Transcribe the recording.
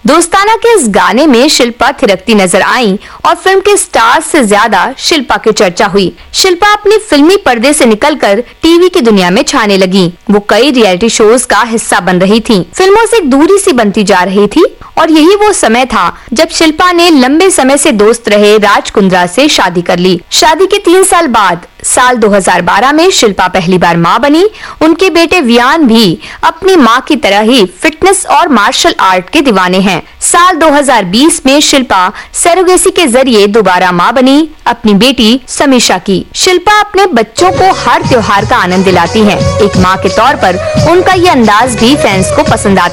दोस्ताना के इस गाने में शिल्पा थिरकती नजर आई और फिल्म के स्टार्स से ज्यादा शिल्पा की चर्चा हुई। शिल्पा अपनी फिल्मी पर्दे से निकलकर टीवी की दुनिया में छाने लगी। वो कई रियलिटी शोज का हिस्सा बन रही थी, फिल्मों से एक दूरी सी बनती जा रही थी और यही वो समय था जब शिल्पा ने लंबे समय से दोस्त रहे राज कुंद्रा से शादी कर ली। शादी के 3 साल बाद साल 2012 में शिल्पा पहली बार मां बनी। उनके बेटे वियान भी अपनी मां की तरह ही फिटनेस और मार्शल आर्ट के दीवाने हैं। साल 2020 में शिल्पा सरोगेसी के जरिए दोबारा मां बनी अपनी बेटी समीक्षा की। शिल्पा अपने बच्चों को हर त्योहार का आनंद दिलाती हैं। एक मां के तौर पर उनका ये अंदाज भी फैंस को पसंद आता